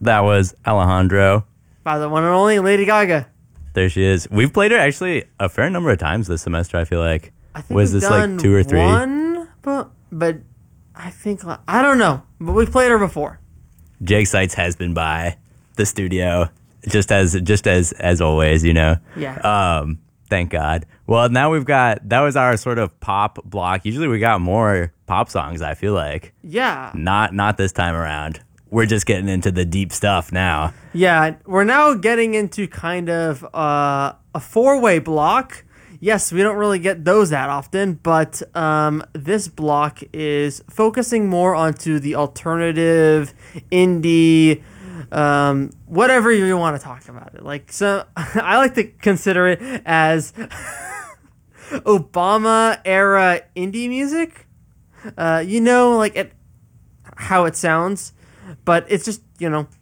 That was Alejandro. By the one and only Lady Gaga. There she is. We've played her actually a fair number of times this semester, I feel like. I think Was we've this done like 2 or 3? one, but I think, I don't know, but we've played her before. Jake Seitz has been by the studio, just as always, you know. Yeah. Thank God. Well, now that was our sort of pop block. Usually we got more pop songs, I feel like. Yeah. Not this time around. We're just getting into the deep stuff now. Yeah, we're now getting into kind of a 4-way block. Yes, we don't really get those that often, but this block is focusing more onto the alternative, indie, whatever you want to talk about it. Like, so I like to consider it as Obama era indie music. Like how it sounds, but it's just,